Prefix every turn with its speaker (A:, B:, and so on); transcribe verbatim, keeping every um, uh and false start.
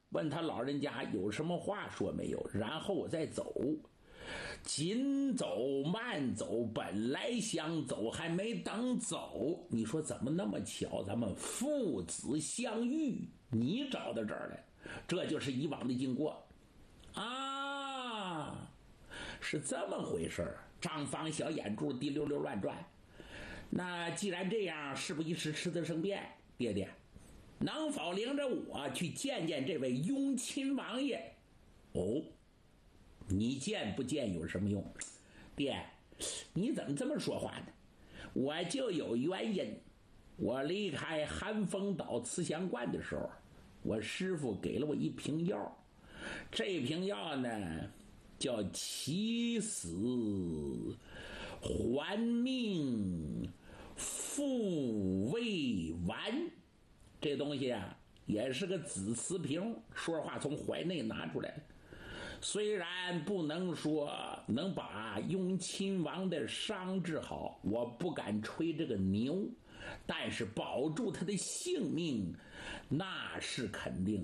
A: 问他老人家有什么话说没有，然后我再走。紧走慢走，本来想走，还没等走，你说怎么那么巧，咱们父子相遇，你找到这儿来，这就是以往的经过啊，是这么回事。张方小眼珠滴溜溜乱转。那既然这样，事不宜迟，迟则生变。爹爹，能否领着我去见见这位雍亲王爷？哦，你见不见有什么用？爹，你怎么这么说话呢？我就有原因。我离开寒风岛慈祥观的时候，我师父给了我一瓶药，这瓶药呢叫起死还命复未完。这东西啊也是个紫瓷瓶，说话从怀内拿出来的。虽然不能说能把雍亲王的伤治好，我不敢吹这个牛，但是保住他的性命那是肯定。